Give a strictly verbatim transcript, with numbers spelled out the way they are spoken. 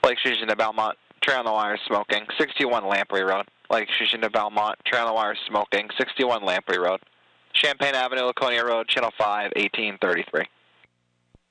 Lake Station to Belmont, Trail on the Wire smoking, sixty-one Lamprey Road. Lake Station to Belmont, Trail on the Wire smoking, sixty-one Lamprey Road. Champaign Avenue, Laconia Road, Channel five, eighteen thirty-three.